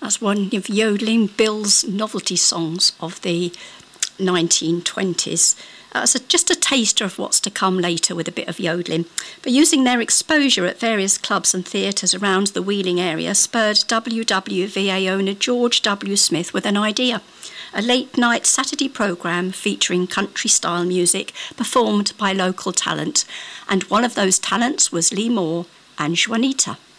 That's one of Yodeling Bill's novelty songs of the 1920s. So just a taster of what's to come later with a bit of yodeling. But using their exposure at various clubs and theatres around the Wheeling area spurred WWVA owner George W. Smith with an idea. A late-night Saturday programme featuring country-style music performed by local talent. And one of those talents was Lee Moore and Juanita.